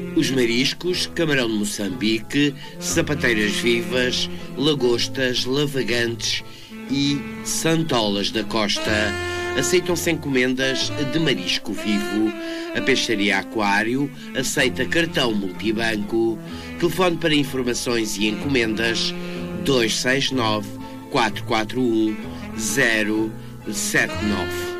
Os mariscos, camarão de Moçambique, sapateiras vivas, lagostas, lavagantes e santolas da costa aceitam-se encomendas de marisco vivo. A Peixaria Aquário aceita cartão multibanco. Telefone para informações e encomendas 269 441 079.